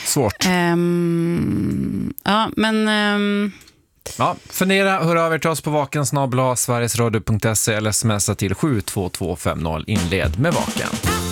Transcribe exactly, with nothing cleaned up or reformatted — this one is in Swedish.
Svårt. Um, ja, men... Um... Ja, fundera, hör över till oss på vaken snabel-a sverigesradio punkt se eller smsa till sju två två fem noll, inled med vaken.